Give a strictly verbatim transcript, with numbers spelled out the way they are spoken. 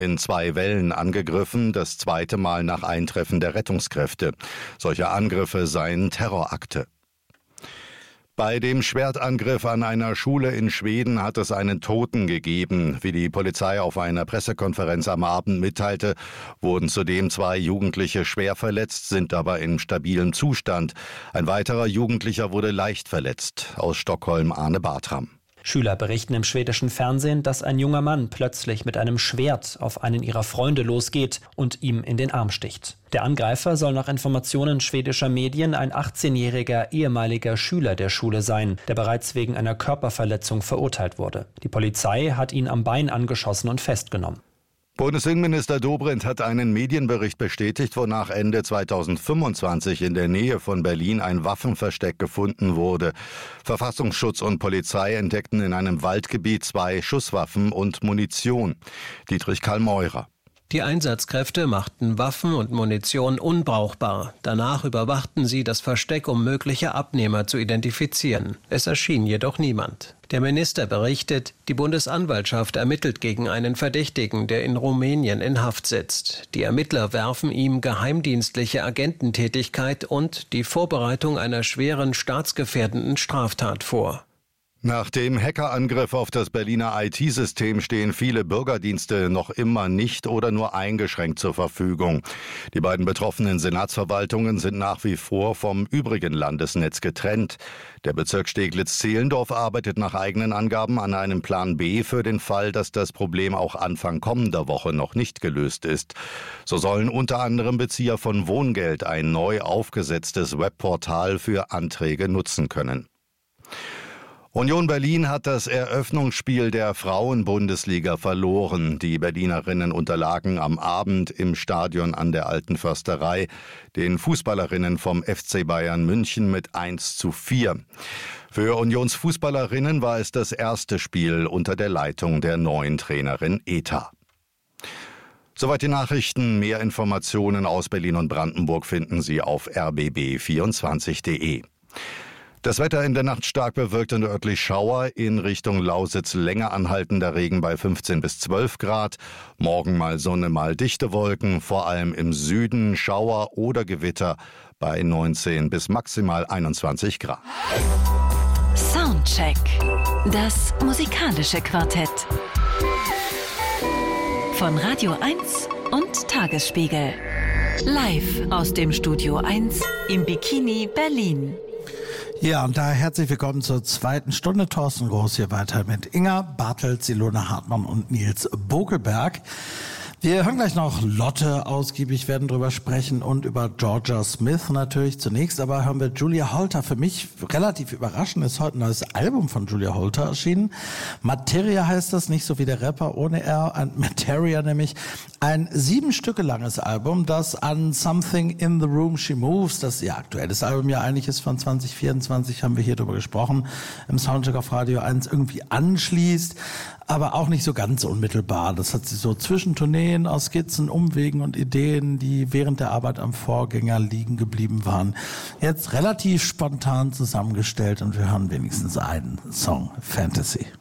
in zwei Wellen angegriffen, das zweite Mal nach Eintreffen der Rettungskräfte. Solche Angriffe seien Terrorakte. Bei dem Schwertangriff an einer Schule in Schweden hat es einen Toten gegeben. Wie die Polizei auf einer Pressekonferenz am Abend mitteilte, wurden zudem zwei Jugendliche schwer verletzt, sind aber in stabilem Zustand. Ein weiterer Jugendlicher wurde leicht verletzt. Aus Stockholm Arne Bartram. Schüler berichten im schwedischen Fernsehen, dass ein junger Mann plötzlich mit einem Schwert auf einen ihrer Freunde losgeht und ihm in den Arm sticht. Der Angreifer soll nach Informationen schwedischer Medien ein achtzehnjähriger ehemaliger Schüler der Schule sein, der bereits wegen einer Körperverletzung verurteilt wurde. Die Polizei hat ihn am Bein angeschossen und festgenommen. Bundesinnenminister Dobrindt hat einen Medienbericht bestätigt, wonach Ende zweitausendfünfundzwanzig in der Nähe von Berlin ein Waffenversteck gefunden wurde. Verfassungsschutz und Polizei entdeckten in einem Waldgebiet zwei Schusswaffen und Munition. Dietrich Karl-Meurer. Die Einsatzkräfte machten Waffen und Munition unbrauchbar. Danach überwachten sie das Versteck, um mögliche Abnehmer zu identifizieren. Es erschien jedoch niemand. Der Minister berichtet, die Bundesanwaltschaft ermittelt gegen einen Verdächtigen, der in Rumänien in Haft sitzt. Die Ermittler werfen ihm geheimdienstliche Agententätigkeit und die Vorbereitung einer schweren staatsgefährdenden Straftat vor. Nach dem Hackerangriff auf das Berliner I T-System stehen viele Bürgerdienste noch immer nicht oder nur eingeschränkt zur Verfügung. Die beiden betroffenen Senatsverwaltungen sind nach wie vor vom übrigen Landesnetz getrennt. Der Bezirk Steglitz-Zehlendorf arbeitet nach eigenen Angaben an einem Plan B für den Fall, dass das Problem auch Anfang kommender Woche noch nicht gelöst ist. So sollen unter anderem Bezieher von Wohngeld ein neu aufgesetztes Webportal für Anträge nutzen können. Union Berlin hat das Eröffnungsspiel der Frauen-Bundesliga verloren. Die Berlinerinnen unterlagen am Abend im Stadion an der Alten Försterei den Fußballerinnen vom F C Bayern München mit eins zu vier. Für Unions Fußballerinnen war es das erste Spiel unter der Leitung der neuen Trainerin Eta. Soweit die Nachrichten. Mehr Informationen aus Berlin und Brandenburg finden Sie auf r b b vierundzwanzig punkt de. Das Wetter in der Nacht stark bewölkt und örtlich Schauer, in Richtung Lausitz länger anhaltender Regen bei fünfzehn bis zwölf Grad. Morgen mal Sonne, mal dichte Wolken, vor allem im Süden Schauer oder Gewitter bei neunzehn bis maximal einundzwanzig Grad. Soundcheck. Das musikalische Quartett. Von Radio eins und Tagesspiegel. Live aus dem Studio eins im Bikini Berlin. Ja, und daher herzlich willkommen zur zweiten Stunde. Thorsten Groß hier weiter mit Inga Bartels, Ilona Hartmann und Nils Bokelberg. Wir hören gleich noch Lotte ausgiebig, werden drüber sprechen und über Georgia Smith natürlich. Zunächst aber hören wir Julia Holter. Für mich relativ überraschend ist heute ein neues Album von Julia Holter erschienen. Materia heißt das, nicht so wie der Rapper ohne R, ein Materia nämlich. Ein sieben Stücke langes Album, das an Something in the Room She Moves, das ihr aktuelles Album ja eigentlich ist von zwanzig vierundzwanzig, haben wir hier drüber gesprochen, im Soundcheck auf Radio eins irgendwie anschließt. Aber auch nicht so ganz unmittelbar. Das hat sie so zwischen Tourneen, aus Skizzen, Umwegen und Ideen, die während der Arbeit am Vorgänger liegen geblieben waren, jetzt relativ spontan zusammengestellt und wir hören wenigstens einen Song, Fantasy.